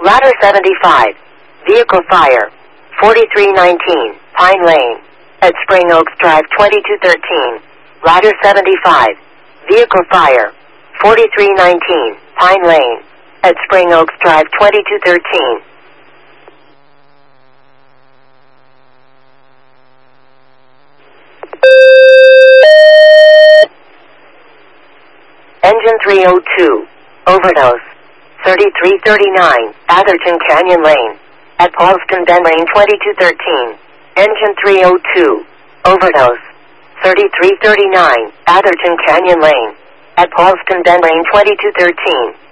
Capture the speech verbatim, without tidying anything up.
Ladder seventy-five. Vehicle fire. forty-three nineteen, Pine Lane. At Spring Oaks Drive twenty-two thirteen. Ladder seventy-five. Vehicle fire. forty-three nineteen, Pine Lane. At Spring Oaks Drive twenty-two thirteen. Engine three oh two. Overdose. thirty-three thirty-nine, Atherton Canyon Lane. At Paulston Bend Lane twenty-two thirteen. Engine three oh two. Overdose. thirty-three thirty-nine, Atherton Canyon Lane. At Paulston Bend Lane twenty-two thirteen.